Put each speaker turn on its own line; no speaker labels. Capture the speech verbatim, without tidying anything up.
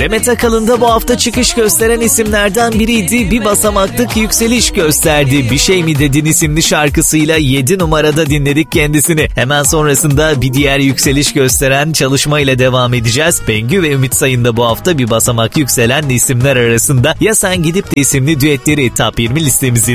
Demet Akalın da bu hafta çıkış gösteren isimlerden biriydi. Bir basamaklık yükseliş gösterdi. Bir Şey Mi Dedin isimli şarkısıyla yedi numarada dinledik kendisini. Hemen sonrasında bir diğer yükseliş gösteren çalışmayla devam edeceğiz. Bengü ve Ümit Sayın da bu hafta bir basamak yükselen isimler arasında. Ya Sen Gidip de isimli düetleri Top yirmi listemizin